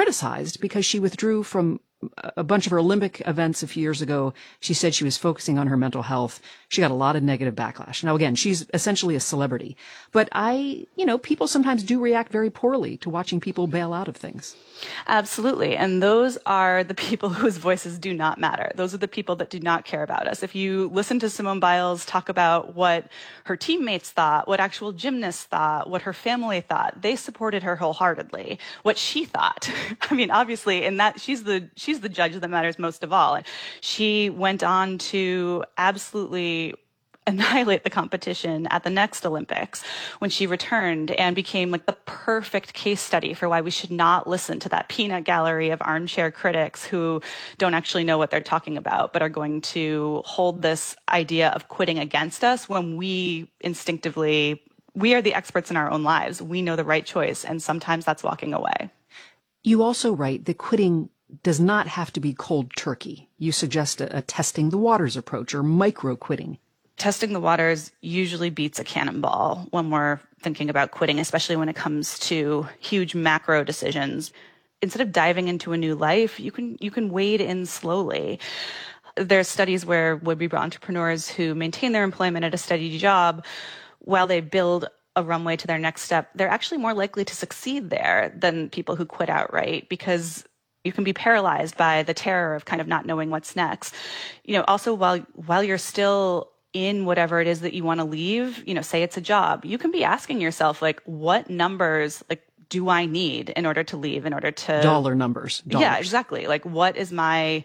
criticized because she withdrew from a bunch of her Olympic events a few years ago. She said she was focusing on her mental health. She got a lot of negative backlash. Now, again, she's essentially a celebrity. But people sometimes do react very poorly to watching people bail out of things. Absolutely. And those are the people whose voices do not matter. Those are the people that do not care about us. If you listen to Simone Biles talk about what her teammates thought, what actual gymnasts thought, what her family thought, they supported her wholeheartedly. What she thought, I mean, obviously, in that she's the judge that matters most of all. She went on to absolutely annihilate the competition at the next Olympics when she returned and became like the perfect case study for why we should not listen to that peanut gallery of armchair critics who don't actually know what they're talking about, but are going to hold this idea of quitting against us when we instinctively, we are the experts in our own lives. We know the right choice, and sometimes that's walking away. You also write that quitting does not have to be cold turkey. You suggest a testing the waters approach or micro quitting. Testing the waters usually beats a cannonball when we're thinking about quitting, especially when it comes to huge macro decisions. Instead of diving into a new life, you can wade in slowly. There's studies where would-be entrepreneurs who maintain their employment at a steady job while they build a runway to their next step, they're actually more likely to succeed there than people who quit outright, because you can be paralyzed by the terror of kind of not knowing what's next. Also while you're still in whatever it is that you want to leave, say it's a job, you can be asking yourself, like, what numbers, do I need in order to leave, in order to... Dollar numbers. Dollars. Yeah, exactly. Like, what is my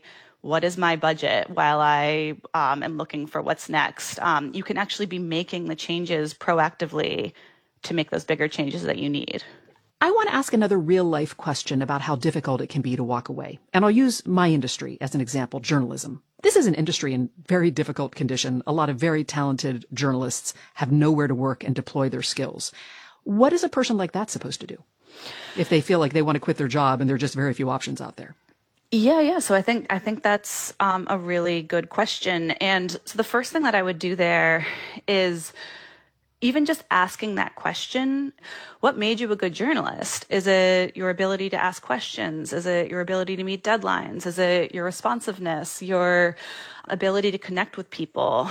budget while I am looking for what's next? You can actually be making the changes proactively to make those bigger changes that you need. I want to ask another real-life question about how difficult it can be to walk away. And I'll use my industry as an example, journalism. This is an industry in very difficult condition. A lot of very talented journalists have nowhere to work and deploy their skills. What is a person like that supposed to do if they feel like they want to quit their job and there are just very few options out there? Yeah. So I think that's a really good question. And so the first thing that I would do there is even just asking that question, what made you a good journalist? Is it your ability to ask questions? Is it your ability to meet deadlines? Is it your responsiveness, your ability to connect with people?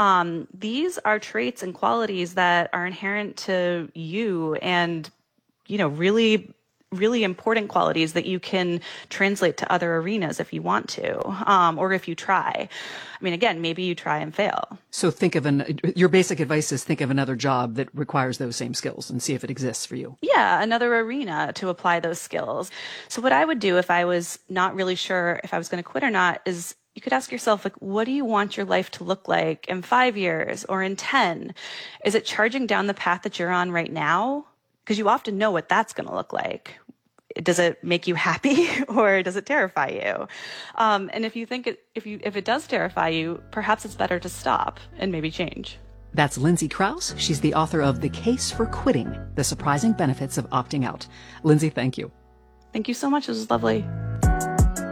These are traits and qualities that are inherent to you and, really, really important qualities that you can translate to other arenas if you want to, or if you try. I mean, again, maybe you try and fail. So your basic advice is think of another job that requires those same skills and see if it exists for you. Yeah, another arena to apply those skills. So what I would do if I was not really sure if I was going to quit or not is you could ask yourself, what do you want your life to look like in 5 years or in 10? Is it charging down the path that you're on right now? Because you often know what that's going to look like. Does it make you happy or does it terrify you? And if you think if it does terrify you, perhaps it's better to stop and maybe change. That's Lindsay Krause. She's the author of The Case for Quitting: The Surprising Benefits of Opting Out. Lindsay, thank you. Thank you so much. It was lovely.